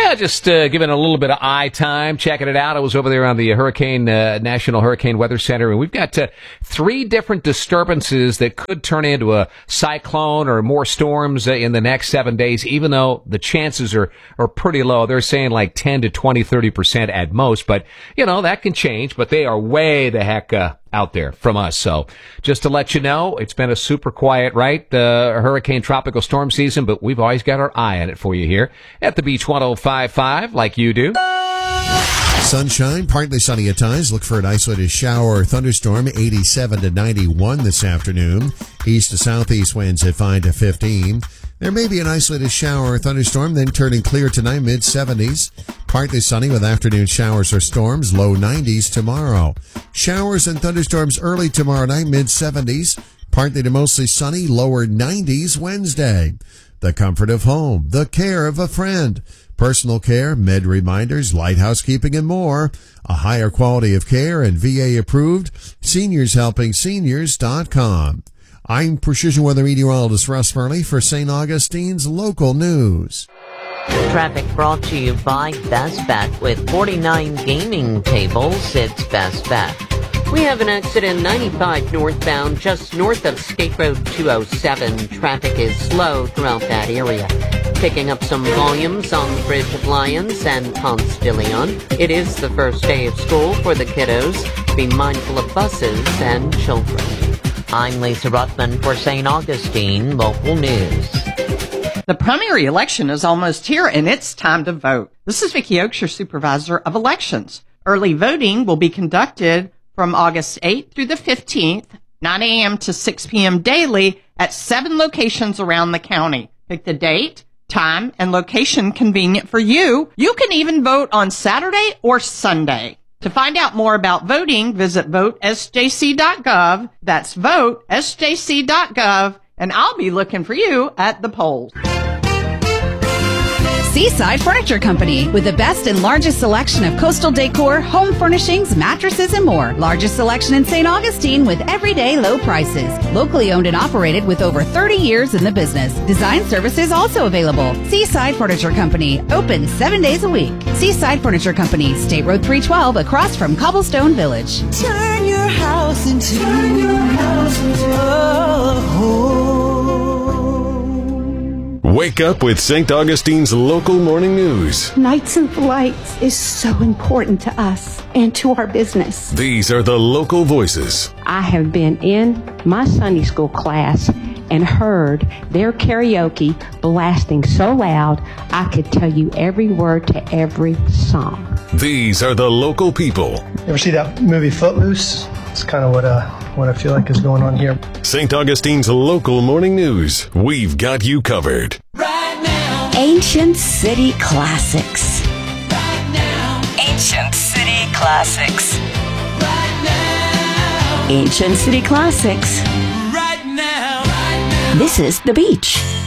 Yeah, just giving a little bit of eye time, checking it out. I was over there on the National Hurricane Weather Center, and we've got 3 different disturbances that could turn into a cyclone or more storms in the next 7 days, even though the chances are pretty low. They're saying like 10 to 20, 30% at most, but, that can change, but they are way the heck out there from us. So just to let you know, it's been a super quiet, hurricane tropical storm season, but we've always got our eye on it for you here at the Beach 105.5 like you do. Sunshine, partly sunny at times. Look for an isolated shower or thunderstorm, 87 to 91 this afternoon. East to southeast winds at 5 to 15. There may be an isolated shower or thunderstorm, then turning clear tonight, mid-70s. Partly sunny with afternoon showers or storms, low 90s tomorrow. Showers and thunderstorms early tomorrow night, mid-70s. Partly to mostly sunny, lower 90s Wednesday. The comfort of home, the care of a friend. Personal care, med reminders, light housekeeping, and more. A higher quality of care and VA approved. SeniorsHelpingSeniors.com. I'm Precision Weather Meteorologist Russ Murley for St. Augustine's Local News. Traffic brought to you by Best Bet. With 49 gaming tables, it's Best Bet. We have an accident 95 northbound just north of State Road 207. Traffic is slow throughout that area. Picking up some volumes on the Bridge of Lions and Ponce de Leon. It is the first day of school for the kiddos. Be mindful of buses and children. I'm Lisa Ruttman for St. Augustine Local News. The primary election is almost here, and it's time to vote. This is Vicki Oakes, your supervisor of elections. Early voting will be conducted from August 8th through the 15th, 9 a.m. to 6 p.m. daily at 7 locations around the county. Pick the date, time, and location convenient for you. You can even vote on Saturday or Sunday. To find out more about voting, visit votesjc.gov. That's votesjc.gov, and I'll be looking for you at the polls. Seaside Furniture Company, with the best and largest selection of coastal decor, home furnishings, mattresses, and more. Largest selection in St. Augustine with everyday low prices. Locally owned and operated with over 30 years in the business. Design services also available. Seaside Furniture Company, open 7 days a week. Seaside Furniture Company, State Road 312, across from Cobblestone Village. Turn your house into a home. Wake up with St. Augustine's Local Morning News. Nights and Lights is so important to us and to our business. These are the local voices. I have been in my Sunday school class and heard their karaoke blasting so loud I could tell you every word to every song. These are the local people. You ever see that movie Footloose? It's kind of what I feel like is going on here. St. Augustine's Local Morning News. We've got you covered. Right now. Ancient City Classics. Right now. Ancient City Classics. Right now. Ancient City Classics. Right now. Right now. This is The Beach.